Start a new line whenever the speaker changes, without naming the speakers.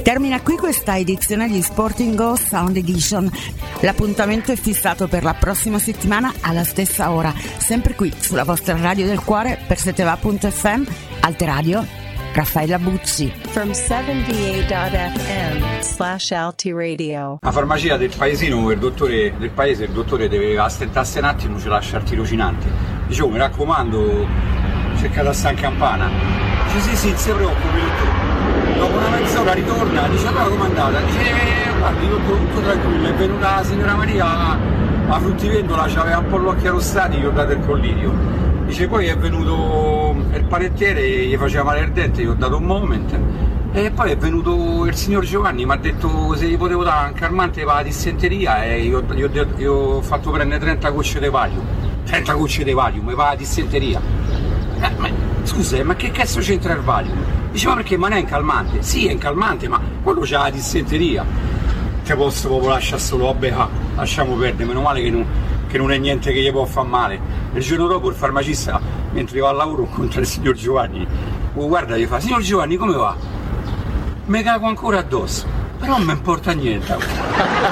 Termina qui questa edizione di Sporting Go Sound Edition. L'appuntamento è fissato per la prossima settimana alla stessa ora, sempre qui sulla vostra radio del cuore per seteva.fm, Alte Radio, Raffaella Bucci.
From 78.fm/Alti Radio.
La farmacia del paesino, il dottore del paese, il dottore deve astentarsi un attimo, ci lascia il tirocinante. Dicevo, mi raccomando, cercate a San Campana. Dice sì, non si preoccupi, dottore. Dopo una mezz'ora ritorna, dice allora com'è andata? Dice guardi dottore, tutto tranquillo, è venuta la signora Maria, la fruttivendola, c'aveva un po' l'occhio arrossati, gli ho dato il collirio. Dice poi è venuto il panettiere, gli faceva male il dente, gli ho dato un Moment. E poi è venuto il signor Giovanni, mi ha detto se gli potevo dare un calmante per la dissenteria e gli ho fatto prendere 30 gocce di Valium. 30 gocce di Valium, per la dissenteria. Scusa, ma che cazzo c'entra il Valium? Dice ma perché? Ma non è un calmante? Sì, è un calmante, ma quello c'ha la dissenteria. Che posso proprio lasciare solo, vabbè, lasciamo perdere, meno male che non è niente che gli può far male. Il giorno dopo il farmacista, mentre va al lavoro, incontra il signor Giovanni. Guarda, gli fa, signor Giovanni, come va? Me cago ancora addosso, però non mi importa niente.